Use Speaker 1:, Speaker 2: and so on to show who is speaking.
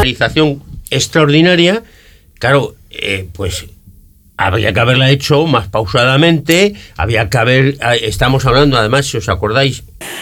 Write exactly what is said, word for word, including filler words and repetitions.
Speaker 1: digitalización extraordinaria, claro, eh, pues habría que haberla hecho más pausadamente, había que haber, estamos hablando además, si os acordáis,